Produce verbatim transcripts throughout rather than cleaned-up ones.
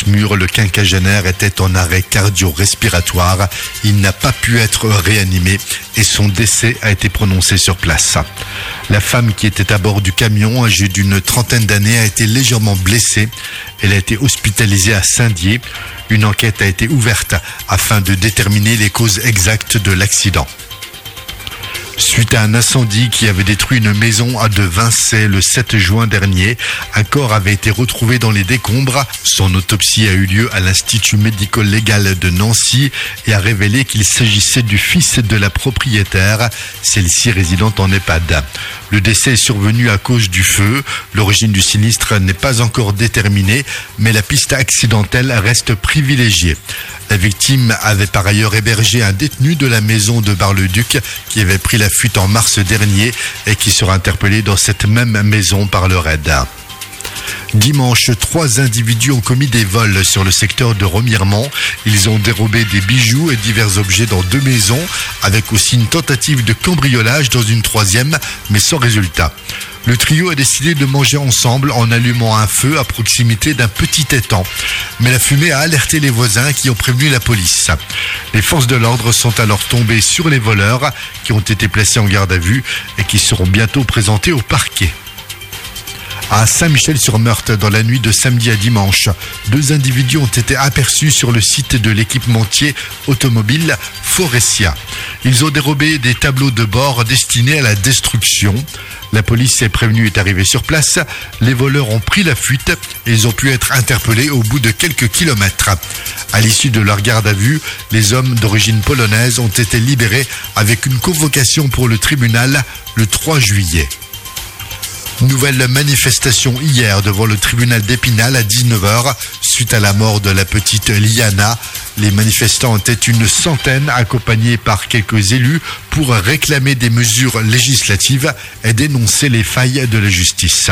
mur, le quinquagénaire était en arrêt cardio-respiratoire. Il n'a pas pu être réanimé et son décès a été prononcé sur place. La femme qui était à bord du camion, âgée d'une trentaine d'années, a été légèrement blessée. Elle a été hospitalisée à Saint-Dié. Une enquête a été ouverte afin de déterminer les causes exactes de l'accident. Suite à un incendie qui avait détruit une maison de Vincey le sept juin dernier, un corps avait été retrouvé dans les décombres. Son autopsie a eu lieu à l'Institut médico-légal de Nancy et a révélé qu'il s'agissait du fils de la propriétaire, celle-ci résidente en EHPAD. Le décès est survenu à cause du feu. L'origine du sinistre n'est pas encore déterminée, mais la piste accidentelle reste privilégiée. La victime avait par ailleurs hébergé un détenu de la maison de Bar-le-Duc qui avait pris la fuite en mars dernier et qui sera interpellé dans cette même maison par le raid. Dimanche, trois individus ont commis des vols sur le secteur de Remiremont. Ils ont dérobé des bijoux et divers objets dans deux maisons, avec aussi une tentative de cambriolage dans une troisième, mais sans résultat. Le trio a décidé de manger ensemble en allumant un feu à proximité d'un petit étang. Mais la fumée a alerté les voisins qui ont prévenu la police. Les forces de l'ordre sont alors tombées sur les voleurs qui ont été placés en garde à vue et qui seront bientôt présentés au parquet. À Saint-Michel-sur-Meurthe, dans la nuit de samedi à dimanche, deux individus ont été aperçus sur le site de l'équipementier automobile Forestia. Ils ont dérobé des tableaux de bord destinés à la destruction. La police est prévenue est arrivée sur place. Les voleurs ont pris la fuite et ils ont pu être interpellés au bout de quelques kilomètres. À l'issue de leur garde à vue, les hommes d'origine polonaise ont été libérés avec une convocation pour le tribunal le trois juillet. Nouvelle manifestation hier devant le tribunal d'Épinal à dix-neuf heures suite à la mort de la petite Liana. Les manifestants étaient une centaine accompagnés par quelques élus pour réclamer des mesures législatives et dénoncer les failles de la justice.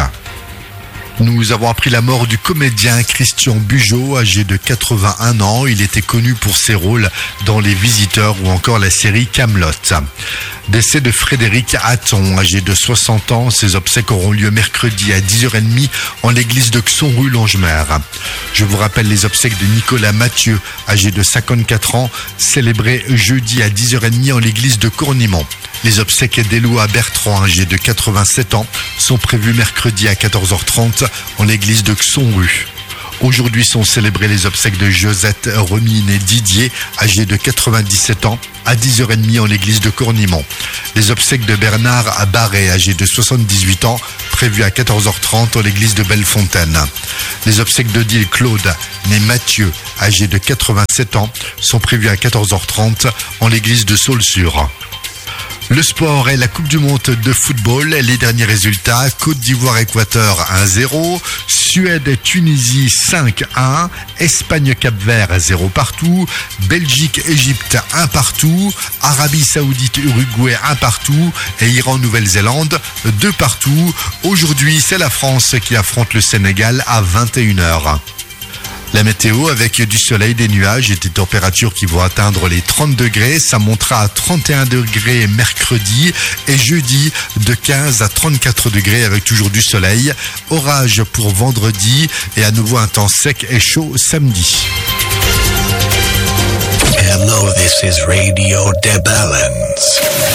Nous avons appris la mort du comédien Christian Bugeaud, âgé de quatre-vingt-un ans. Il était connu pour ses rôles dans Les Visiteurs ou encore la série Kaamelott. Décès de Frédéric Hatton, âgé de soixante ans. Ses obsèques auront lieu mercredi à dix heures trente en l'église de Xon rue Longemer. Je vous rappelle les obsèques de Nicolas Mathieu, âgé de cinquante-quatre ans, célébrées jeudi à dix heures trente en l'église de Cournimont. Les obsèques d'Éloi Bertrand, âgé de quatre-vingt-sept ans, sont prévues mercredi à quatorze heures trente en l'église de Xon rue. Aujourd'hui sont célébrées les obsèques de Josette Remine et Didier, âgés de quatre-vingt-dix-sept ans, à dix heures trente en l'église de Cournimont. Les obsèques de Bernard Barret, âgé de soixante-dix-huit ans, prévues à quatorze heures trente en l'église de Bellefontaine. Les obsèques d'Odile Claude, né Mathieu, âgé de quatre-vingt-sept ans, sont prévues à quatorze heures trente en l'église de Saulsure. Le sport et la Coupe du Monde de football, les derniers résultats: Côte d'Ivoire-Équateur un zéro, Suède-Tunisie cinq un, Espagne-Cap-Vert zéro partout, Belgique-Égypte un partout, Arabie Saoudite-Uruguay un partout et Iran-Nouvelle-Zélande deux partout. Aujourd'hui, c'est la France qui affronte le Sénégal à vingt et une heures. La météo avec du soleil, des nuages et des températures qui vont atteindre les trente degrés. Ça montera à trente et un degrés mercredi et jeudi de quinze à trente-quatre degrés avec toujours du soleil. Orage pour vendredi et à nouveau un temps sec et chaud samedi. Hello, this is Radio De Balance.